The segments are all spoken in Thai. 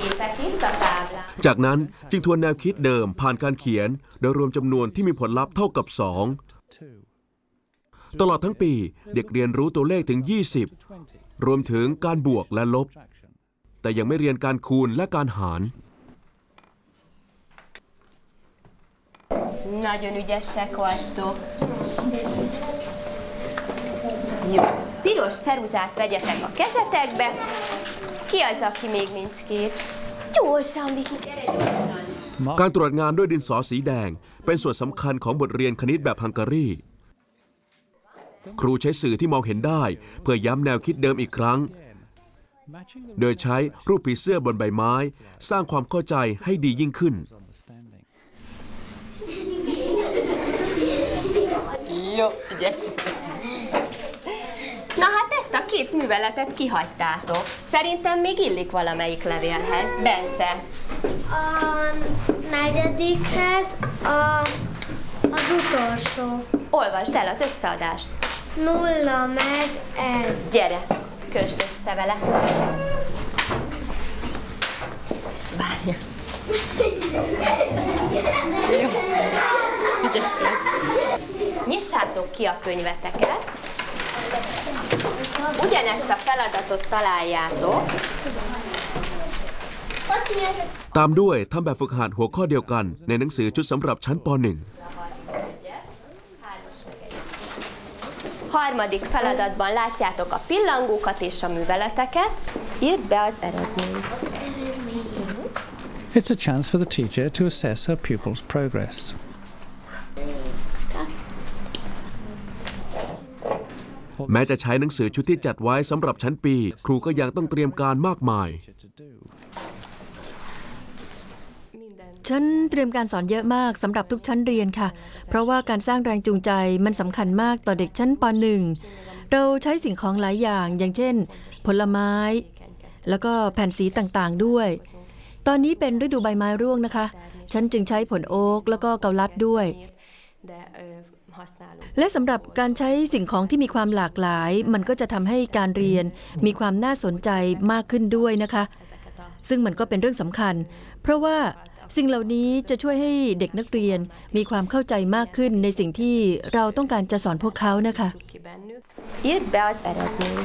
จากนั้นจึงทวนแนวคิดเดิมผ่านการเขียนโดยรวมจำนวนที่มีผลลัพธ์เท่ากับ2ตลอดทั้งปีเด็กเรียนรู้ตัวเลขถึง20รวมถึงการบวกและลบแต่ยังไม่เรียนการคูณและการหาร Nagyon ügyesek vagytok. Jó. Piros ceruzát vegyetek a kezetekbe. Ki az, aki még nincs kész? Gyorsan, Viki, gyere gyorsan. การตรวจงานด้วยดินสอสีแดงเป็นส่วนสำคัญของบทเรียนคณิตแบบฮังการีครูใช้สื่อที่มองเห็นได้เพื่อย้ำแนวคิดเดิมอีกครั้งโดยใช้รูปผีเสื้อบนใบไม้สร้างความเข้าใจให้ดียิ่งขึ้น Jó, ügyesek. Na hát ezt a két műveletet kihagytátok. Szerintem még illik valamelyik levélhez. Bence. A negyedikhez az utolsó. Olvasd el az összeadást. 0 meg 1. Gyere, kösd össze vele. Várja. Jó. Ügyesek. Nyissátok ki a könyveteket. Ugyanezt a feladatot találjátok. ตามด้วยทำแบบฝึกหัดหัวข้อเดียวกันในหนังสือชุดสำหรับชั้นป .1 Harmadik feladatban látjátok a pillangókat és a műveleteket. Írd be az eredményt. It's a chance for the teacher to assess her pupils' progress. แม้จะใช้หนังสือชุดที่จัดไว้สำหรับชั้นปีครูก็ยังต้องเตรียมการมากมายฉันเตรียมการสอนเยอะมากสำหรับทุกชั้นเรียนค่ะเพราะว่าการสร้างแรงจูงใจมันสำคัญมากต่อเด็กชั้นป .1 เราใช้สิ่งของหลายอย่างอย่างเช่นผลไม้แล้วก็แผ่นสีต่างๆด้วยตอนนี้เป็นฤดูใบไม้ร่วงนะคะฉันจึงใช้ผลโอ๊กแล้วก็เกาลัดด้วยและสำหรับการใช้สิ่งของที่มีความหลากหลายมันก็จะทำให้การเรียนมีความน่าสนใจมากขึ้นด้วยนะคะซึ่งมันก็เป็นเรื่องสำคัญเพราะว่าสิ่งเหล่านี้จะช่วยให้เด็กนักเรียนมีความเข้าใจมากขึ้นในสิ่งที่เราต้องการจะสอนพวกเขานะคะ Írd be az eredményt.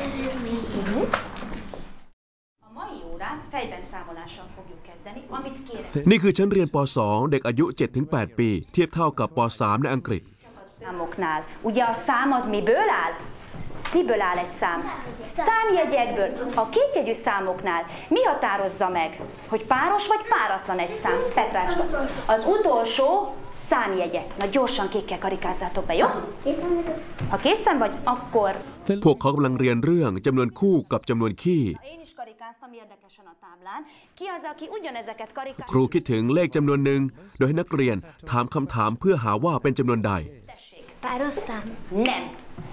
A mai órát fejben számolással fogjuk kezdeni, amit kérek. นี่คือชั้นเรียนป .2 เด็กอายุ 7-8 ปีเทียบเท่ากับป .3 ในอังกฤษ Számoknál. Ugye a szám az miből áll? Miből áll egy szám? Számjegyekből. A kétjegyű számoknál mi határozza meg, hogy páros vagy páratlan egy szám? Petrácska. Az utolsó számjegyek. Na gyorsan kékkel karikázzátok be, jó? Ha készen vagy, akkor... พวกเขากำลังเรียนเรื่องจำนวนคู่กับจำนวนคี่ Én is karikáztam érdekesen a táblán. Ki az, aki ugyanezeket karikázza? ครูคิดถึงเลขจำนวนหนึ่งโดยให้นักเรียนถามคำถามเพื่อหาว่าเป็นจำนวนใด Pároztam. Nem.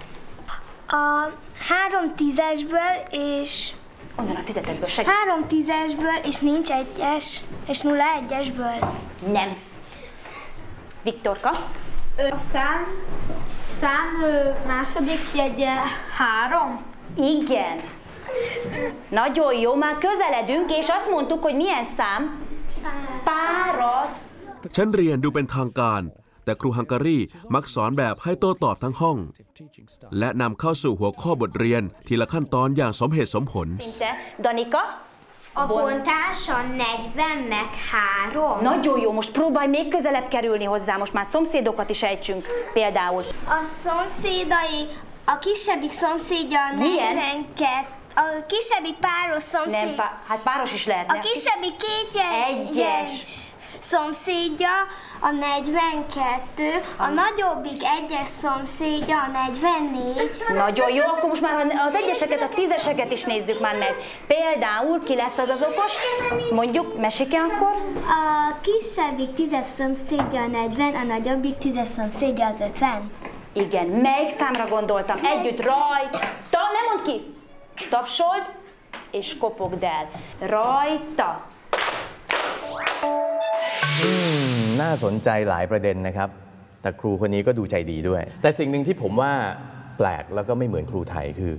A 3 tízesből és... Onnan a füzetekből segít. 3 tízesből és nincs egyes, és 0 egyesből. Nem. Viktorka? A szám második jegye 3. Igen. Nagyon jó, már közeledünk, és azt mondtuk, hogy milyen szám? Párat. ชั้นเรียนดูเป็นทางการแต่ครูฮังการีมักสอนแบบให้โต้ตอบทั้งห้องและนำเข้าสู่หัวข้อบทเรียนทีละขั้นตอนอย่างสมเหตุสมผล Szinte. Danika? A bontása 40 meg 3. Nagyon jó, most próbálj még közelebb kerülni hozzá, most már szomszédokat is ejtsünk. Például. A szomszédai, a kisebbik szomszédja a 42. A kisebbik páros szomszéd... Nem, hát páros is lehetne. A kisebbik egyes szomszédja a 42, a nagyobbik egyes szomszédja a 44. Nagyon jó, akkor most már az egyeseket, a tízeseket is nézzük már meg. Például ki lesz az az okos? Mondjuk, meséke akkor? A kisebbik tízes szomszédja a 40, a nagyobbik tízes szomszédja az 50. Igen, melyik számra gondoltam? Együtt rajta, nem mondd ki! Tapsold és kopogd el. Rajta. น่าสนใจหลายประเด็นนะครับแต่ครูคนนี้ก็ดูใจดีด้วยแต่สิ่งหนึ่งที่ผมว่าแปลกแล้วก็ไม่เหมือนครูไทยคือ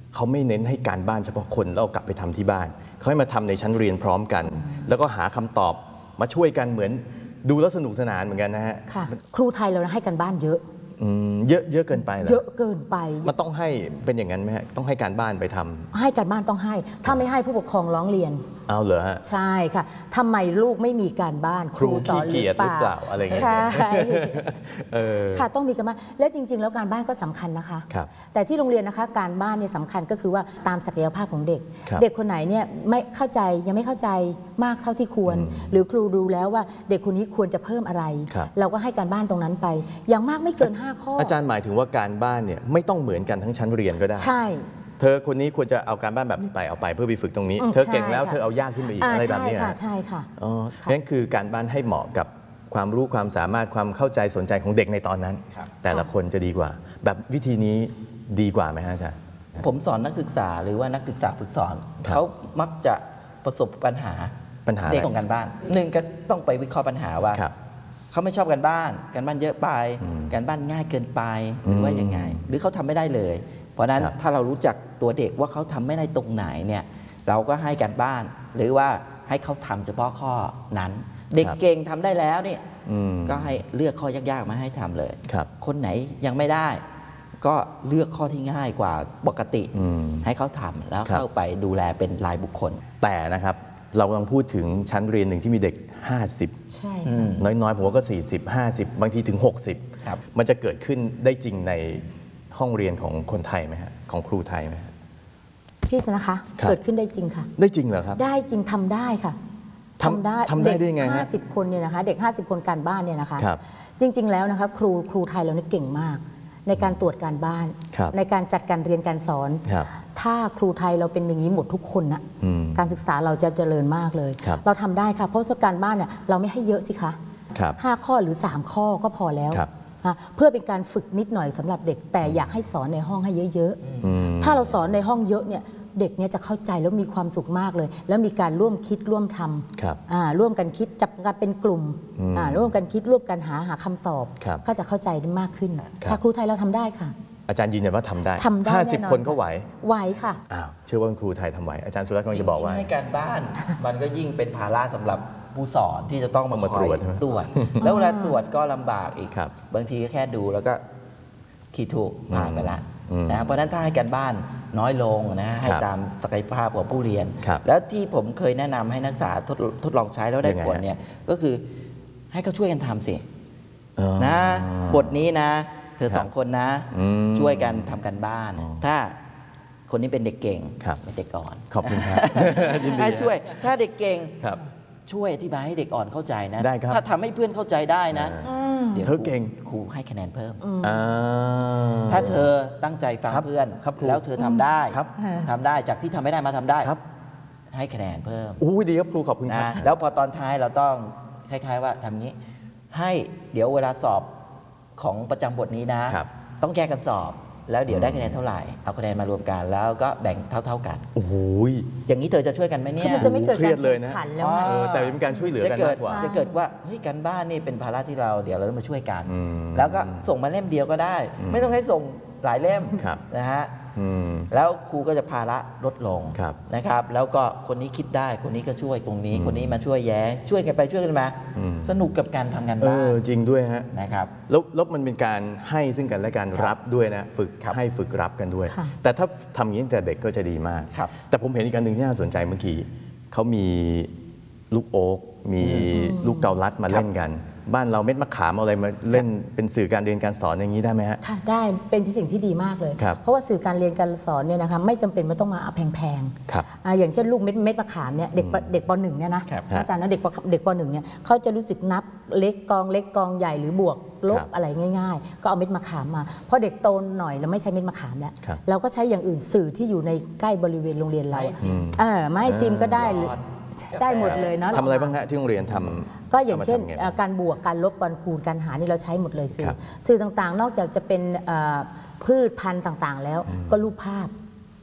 เขาไม่เน้นให้การบ้านเฉพาะคนแล้วเอากลับไปทำที่บ้านเขาให้มาทำในชั้นเรียนพร้อมกัน แล้วก็หาคำตอบมาช่วยกันเหมือนดูแล้วสนุกสนานเหมือนกันนะฮะค่ะครูไทยเราให้กันบ้านเยอะเยอะเกินไปเหรอเยอะเกินไปมันต้องให้เป็นอย่างนั้นไหมฮะต้องให้การบ้านไปทำให้การบ้านต้องให้ถ้าไม่ให้ผู้ปกครองร้องเรียนเอาเหรอฮะใช่ค่ะทำไมลูกไม่มีการบ้านครูสอนหรือเปล่าอะไรเงี้ยใช่ค่ะต้องมีการบ้านและจริงๆแล้วการบ้านก็สำคัญนะคะแต่ที่โรงเรียนนะคะการบ้านเนี่ยสำคัญก็คือว่าตามศักยภาพของเด็กเด็กคนไหนเนี่ยไม่เข้าใจยังไม่เข้าใจมากเท่าที่ควรหรือครูดูแล้วว่าเด็กคนนี้ควรจะเพิ่มอะไรเราก็ให้การบ้านตรงนั้นไปอย่างมากไม่เกิน5ข้ออาจารย์หมายถึงว่าการบ้านเนี่ยไม่ต้องเหมือนกันทั้งชั้นเรียนก็ได้ใช่เธอคนนี้ควรจะเอาการบ้านแบบนี้ไปเอาไปเพื่อไปฝึกตรงนี้เธอเก่งแล้วเธอเอายากขึ้นไปอีกอะไรแบบนี้ใช่ค่ะนั่นคือการบ้านให้เหมาะกับความรู้ความสามารถความเข้าใจสนใจของเด็กในตอนนั้นแต่ละคนจะดีกว่าแบบวิธีนี้ดีกว่าไหมฮะอาจารย์ผมสอนนักศึกษาหรือว่านักศึกษาฝึกสอนเขามักจะประสบปัญหาเด็กของการบ้านหนึ่งก็ต้องไปวิเคราะห์ปัญหาว่าเขาไม่ชอบการบ้านเยอะไปการบ้านง่ายเกินไปหรือว่ายังไงหรือเขาทำไม่ได้เลยเพราะนั้นถ้าเรารู้จักตัวเด็กว่าเขาทำไม่ได้ตรงไหนเนี่ยเราก็ให้การบ้านหรือว่าให้เขาทำเฉพาะข้อนั้นเด็กเก่งทำได้แล้วเนี่ยก็ให้เลือกข้อยากๆมาให้ทำเลยคนไหนยังไม่ได้ก็เลือกข้อที่ง่ายกว่าปกติให้เขาทำแล้วเข้าไปดูแลเป็นรายบุคคลแต่นะครับเรากำลังพูดถึงชั้นเรียนหนึ่งที่มีเด็ก50 ใช่น้อยๆผมว่าก็40 50บางทีถึง60มันจะเกิดขึ้นได้จริงในห้องเรียนของคนไทยไหมฮะของครูไทยไหมพี่จะนะคะเกิดขึ้นได้จริงค่ะได้จริงเหรอครับได้จริงทำได้ค่ะทำได้ไงฮะ 50 คนเนี่ยนะคะเด็ก50 คนการบ้านเนี่ยนะคะจริงๆแล้วนะคะครูไทยเราเนี่ยเก่งมากในการตรวจการบ้านในการจัดการเรียนการสอนถ้าครูไทยเราเป็นอย่างนี้หมดทุกคนนะการศึกษาเราจะเจริญมากเลยเราทำได้ค่ะเพราะการบ้านเนี่ยเราไม่ให้เยอะสิคะ5 ข้อหรือ3 ข้อก็พอแล้วเพื่อเป็นการฝึกนิดหน่อยสำหรับเด็กแต่อยากให้สอนในห้องให้เยอะๆถ้าเราสอนในห้องเยอะเนี่ยเด็กเนี่ยจะเข้าใจแล้วมีความสุขมากเลยแล้วมีการร่วมคิดร่วมทำร่วมกันคิดจับกันเป็นกลุ่มร่วมกันคิดร่วมกันหาคำตอบก็จะเข้าใจได้มากขึ้นถ้าครูไทยเราทำได้ค่ะอาจารย์ยืนยันว่าทำได้50 คนก็ไหวค่ะเชื่อว่าครูไทยทำไหวอาจารย์สุรัตน์กำลังจะบอกว่าให้การบ้านมันก็ยิ่งเป็นภาระสำหรับผู้สอนที่จะต้องมาตรวจแล้วเวลาตรวจก็ลำบากอีกบางทีก็แค่ดูแล้วก็ขีดถูกผ่านไปละนะเพราะฉะนั้นถ้าให้การบ้านน้อยลงนะให้ตามศักยภาพของผู้เรียนแล้วที่ผมเคยแนะนำให้นักศึกษาทดลองใช้แล้วได้ผลเนี่ยก็คือให้เขาช่วยกันทำสินะบทนี้นะเธอ2 คนนะช่วยกันทำกันบ้านถ้าคนนี้เป็นเด็กเก่งเด็กอ่อนขอบคุณครับให้ช่วยถ้าเด็กเก่งช่วยอธิบายให้เด็กอ่อนเข้าใจนะถ้าทำให้เพื่อนเข้าใจได้นะเดี๋ยวเธอเก่งครูให้คะแนนเพิ่มถ้าเธอตั้งใจฟังเพื่อนแล้วเธอทำได้จากที่ทำไม่ได้มาทำได้ให้คะแนนเพิ่มดีครับครูขอบคุณครับแล้วพอตอนท้ายเราต้องคล้ายๆว่าทำงี้ให้เดี๋ยวเวลาสอบของประจำบทนี้นะต้องแยกกันสอบแล้วเดี๋ยวได้คะแนนเท่าไหร่เอาคะแนนมารวมกันแล้วก็แบ่งเท่ากันโอ้โหอย่างนี้เธอจะช่วยกันไหมเนี่ยมันจะไม่เกิดการแข่งขันแล้วแต่เป็นการช่วยเหลือกันมากกว่าจะเกิดว่าเฮ้ยการบ้านนี่เป็นภาระที่เราเดี๋ยวเราต้องมาช่วยกันแล้วก็ส่งมาเล่มเดียวก็ได้ไม่ต้องให้ส่งหลายเล่มนะฮะแล้วครูก็จะภาระลดลงนะครับแล้วก็คนนี้คิดได้คนนี้ก็ช่วยตรงนี้คนนี้มาช่วยแย้งช่วยกันไปช่วยกันมาสนุกกับการทำงานบ้านจริงด้วยฮะนะครับแล้วมันเป็นการให้ซึ่งกันและการรับด้วยนะฝึกให้ฝึกรับกันด้วยแต่ถ้าทำอย่างนี้ตั้งแต่เด็กก็จะดีมากแต่ผมเห็นอีกการหนึ่งที่น่าสนใจเมื่อกี้เขามีลูกโอ๊กมีลูกเกาลัดมาเล่นกันบ้านเราเม็ดมะขามอะไรมาเล่นเป็นสื่อการเรียนการสอนอย่างนี้ได้ไหมฮะค่ะได้เป็นสิ่งที่ดีมากเลยเพราะว่าสื่อการเรียนการสอนเนี่ยนะคะไม่จำเป็นไม่ต้องมาเอาแพงๆอย่างเช่นลูกเม็ดมะขามเนี่ยเด็กป .1 เนี่ยนะอาจารย์นะเด็กป .1 เนี่ยเขาจะรู้สึกนับเล็กกองใหญ่หรือบวกลบอะไรง่ายๆก็เอาเม็ดมะขามมาพอเด็กโตหน่อยเราไม่ใช้เม็ดมะขามแล้วเราก็ใช้อย่างอื่นสื่อที่อยู่ในใกล้บริเวณโรงเรียนเราไม่ติมก็ได้หมดเลยเนาะทำอะไรบ้างฮะที่โรงเรียนทำก็อย่างเช่นการบวกการลบการคูณการหารนี่เราใช้หมดเลยสื่อต่างๆนอกจากจะเป็นพืชพันธุ์ต่างๆแล้วก็รูปภาพ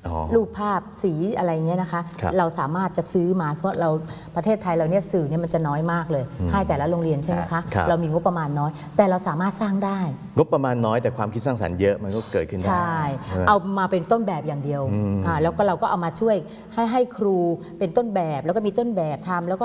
รูปภาพสีอะไรเงี้ยนะคะเราสามารถจะซื้อมาเพราะเราประเทศไทยเราเนี่ยสื่อเนี่ยมันจะน้อยมากเลยให้แต่ละโรงเรียนใช่ไหมคะเรามีงบประมาณน้อยแต่เราสามารถสร้างได้งบประมาณน้อยแต่ความคิดสร้างสรรค์เยอะมันก็เกิดขึ้นได้ใช่เอามาเป็นต้นแบบอย่างเดียวแล้วก็เราก็เอามาช่วยให้ครูเป็นต้นแบบแล้วก็มีต้นแบบทำแล้วก็